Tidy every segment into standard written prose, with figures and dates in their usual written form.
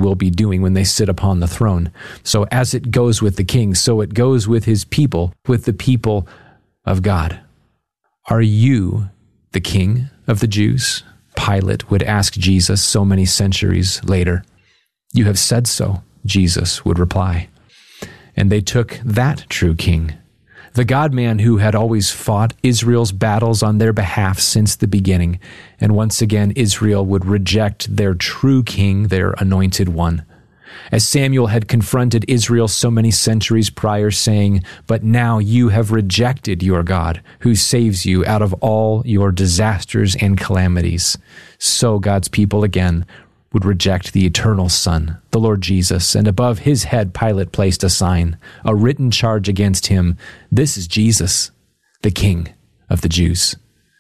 will be doing when they sit upon the throne. So as it goes with the king, so it goes with his people, with the people of God. Are you the king of the Jews? Pilate would ask Jesus so many centuries later. You have said so, Jesus would reply. And they took that true king, the God-man who had always fought Israel's battles on their behalf since the beginning, and once again Israel would reject their true king, their anointed one. As Samuel had confronted Israel so many centuries prior, saying, "But now you have rejected your God, who saves you out of all your disasters and calamities," so God's people again would reject the eternal Son, the Lord Jesus, and above his head Pilate placed a sign, a written charge against him. This is Jesus, the King of the Jews.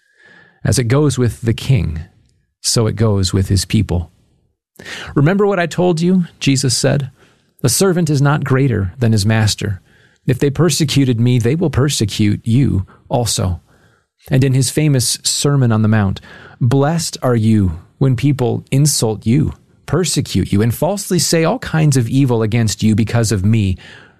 As it goes with the king, so it goes with his people. Remember what I told you, Jesus said. The servant is not greater than his master. If they persecuted me, they will persecute you also. And in his famous Sermon on the Mount, blessed are you when people insult you, persecute you, and falsely say all kinds of evil against you because of me.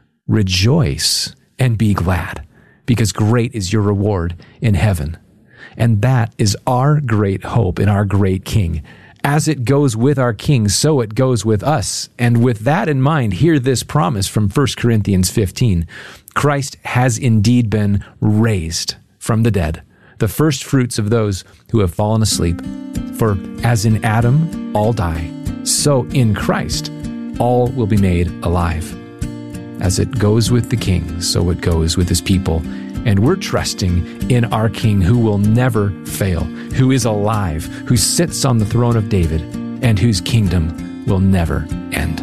Rejoice and be glad, because great is your reward in heaven. And that is our great hope in our great King. As it goes with our King, so it goes with us. And with that in mind, hear this promise from 1 Corinthians 15. Christ has indeed been raised from the dead, the first fruits of those who have fallen asleep. For as in Adam all die, so in Christ all will be made alive. As it goes with the King, so it goes with his people. And we're trusting in our King who will never fail, who is alive, who sits on the throne of David, and whose kingdom will never end.